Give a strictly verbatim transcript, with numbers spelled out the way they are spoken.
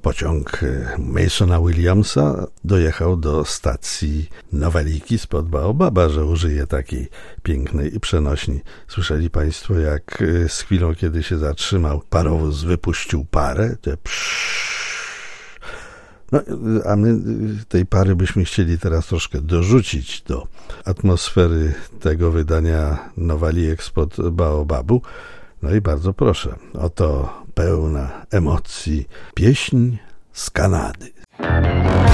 pociąg Masona Williamsa dojechał do stacji Nowaliki spod Baobaba, że użyje takiej pięknej przenośni. Słyszeli Państwo, jak z chwilą, kiedy się zatrzymał, parowóz wypuścił parę? Te psz. No, a my tej pary byśmy chcieli teraz troszkę dorzucić do atmosfery tego wydania Nowalijek spod Baobabu. No i bardzo proszę, oto pełna emocji pieśń z Kanady.